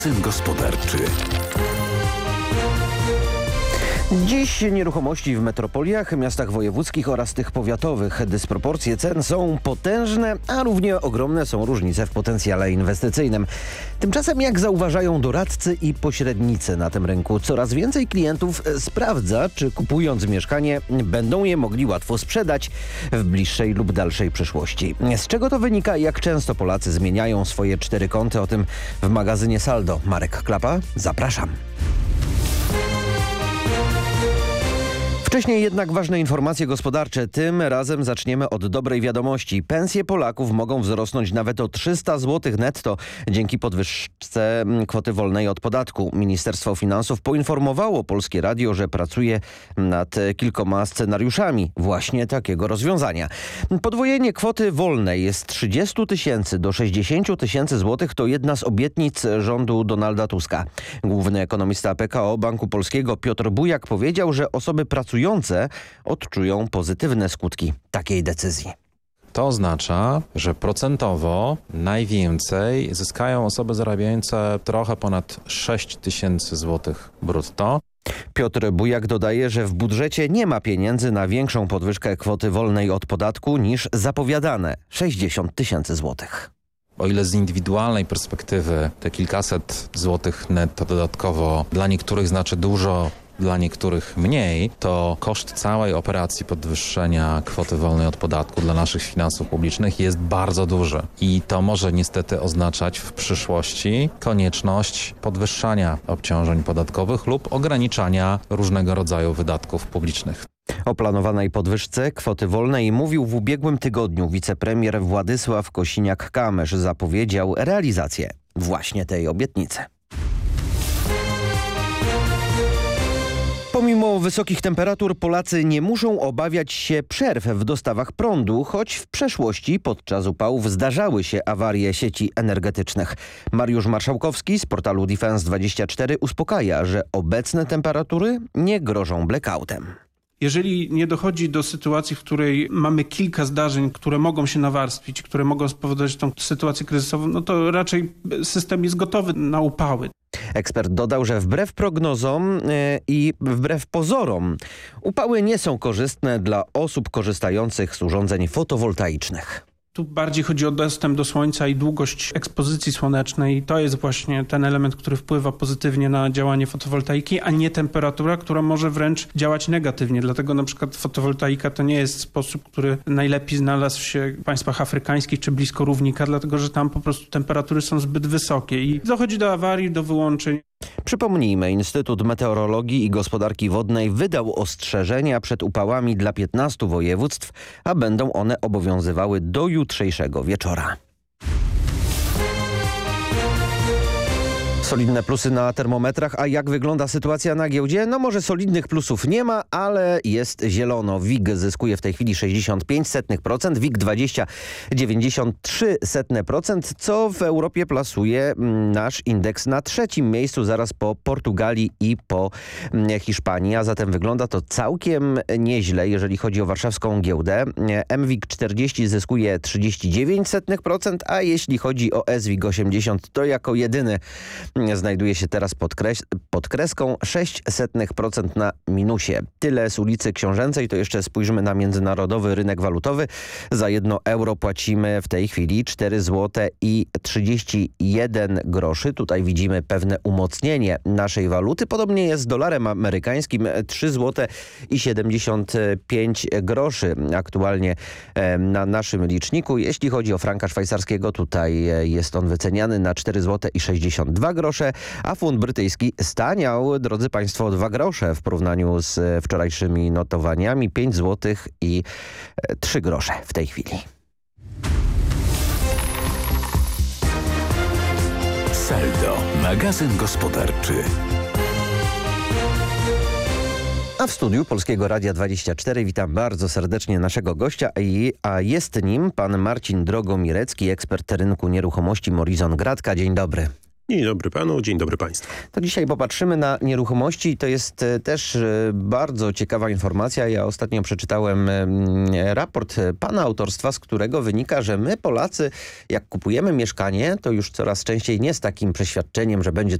Syn gospodarczy. Dziś nieruchomości w metropoliach, miastach wojewódzkich oraz tych powiatowych. Dysproporcje cen są potężne, a równie ogromne są różnice w potencjale inwestycyjnym. Tymczasem, jak zauważają doradcy i pośrednicy na tym rynku, coraz więcej klientów sprawdza, czy kupując mieszkanie będą je mogli łatwo sprzedać w bliższej lub dalszej przyszłości. Z czego to wynika i jak często Polacy zmieniają swoje 4 kąty? O tym w magazynie Saldo. Marek Klapa, zapraszam. Wcześniej jednak ważne informacje gospodarcze. Tym razem zaczniemy od dobrej wiadomości. Pensje Polaków mogą wzrosnąć nawet o 300 zł netto dzięki podwyżce kwoty wolnej od podatku. Ministerstwo Finansów poinformowało Polskie Radio, że pracuje nad kilkoma scenariuszami właśnie takiego rozwiązania. Podwojenie kwoty wolnej z 30 tysięcy do 60 tysięcy złotych to jedna z obietnic rządu Donalda Tuska. Główny ekonomista PKO Banku Polskiego Piotr Bujak powiedział, że osoby pracujące odczują pozytywne skutki takiej decyzji. To oznacza, że procentowo najwięcej zyskają osoby zarabiające trochę ponad 6 tysięcy złotych brutto. Piotr Bujak dodaje, że w budżecie nie ma pieniędzy na większą podwyżkę kwoty wolnej od podatku niż zapowiadane 60 tysięcy złotych. O ile z indywidualnej perspektywy te kilkaset złotych netto dodatkowo dla niektórych znaczy dużo, dla niektórych mniej, to koszt całej operacji podwyższenia kwoty wolnej od podatku dla naszych finansów publicznych jest bardzo duży. I to może niestety oznaczać w przyszłości konieczność podwyższania obciążeń podatkowych lub ograniczania różnego rodzaju wydatków publicznych. O planowanej podwyżce kwoty wolnej mówił w ubiegłym tygodniu wicepremier Władysław Kosiniak-Kamysz. Zapowiedział realizację właśnie tej obietnicy. Pomimo wysokich temperatur Polacy nie muszą obawiać się przerw w dostawach prądu, choć w przeszłości podczas upałów zdarzały się awarie sieci energetycznych. Mariusz Marszałkowski z portalu Defense24 uspokaja, że obecne temperatury nie grożą blackoutem. Jeżeli nie dochodzi do sytuacji, w której mamy kilka zdarzeń, które mogą się nawarstwić, które mogą spowodować tą sytuację kryzysową, no to raczej system jest gotowy na upały. Ekspert dodał, że wbrew prognozom i wbrew pozorom upały nie są korzystne dla osób korzystających z urządzeń fotowoltaicznych. Tu bardziej chodzi o dostęp do słońca i długość ekspozycji słonecznej. To jest właśnie ten element, który wpływa pozytywnie na działanie fotowoltaiki, a nie temperatura, która może wręcz działać negatywnie. Dlatego na przykład fotowoltaika to nie jest sposób, który najlepiej znalazł się w państwach afrykańskich czy blisko równika, dlatego że tam po prostu temperatury są zbyt wysokie i dochodzi do awarii, do wyłączeń. Przypomnijmy, Instytut Meteorologii i Gospodarki Wodnej wydał ostrzeżenia przed upałami dla 15 województw, a będą one obowiązywały do jutrzejszego wieczora. Solidne plusy na termometrach, a jak wygląda sytuacja na giełdzie? No może solidnych plusów nie ma, ale jest zielono. WIG zyskuje w tej chwili 0,65%, WIG20 0,93%, co w Europie plasuje nasz indeks na 3. miejscu, zaraz po Portugalii i po Hiszpanii, a zatem wygląda to całkiem nieźle, jeżeli chodzi o warszawską giełdę. MWIG 40 zyskuje 0,39%, a jeśli chodzi o SWIG 80, to jako jedyny znajduje się teraz pod kreską 0,06% na minusie. Tyle z ulicy Książęcej. To jeszcze spójrzmy na międzynarodowy rynek walutowy. Za 1 euro płacimy w tej chwili 4 zł i 31 groszy. Tutaj widzimy pewne umocnienie naszej waluty. Podobnie jest z dolarem amerykańskim. 3 zł i 75 groszy aktualnie na naszym liczniku. Jeśli chodzi o franka szwajcarskiego, tutaj jest on wyceniany na 4 zł i 62 grosze, a funt brytyjski staniał, drodzy Państwo, o 2 grosze w porównaniu z wczorajszymi notowaniami. 5 zł i 3 grosze w tej chwili. Saldo, magazyn gospodarczy. A w studiu Polskiego Radia 24 witam bardzo serdecznie naszego gościa, a jest nim pan Marcin Drogomirecki, ekspert rynku nieruchomości Morizon Gradka. Dzień dobry. Dzień dobry panu, dzień dobry państwu. To dzisiaj popatrzymy na nieruchomości. To jest też bardzo ciekawa informacja. Ja ostatnio przeczytałem raport pana autorstwa, z którego wynika, że my Polacy, jak kupujemy mieszkanie, to już coraz częściej nie z takim przeświadczeniem, że będzie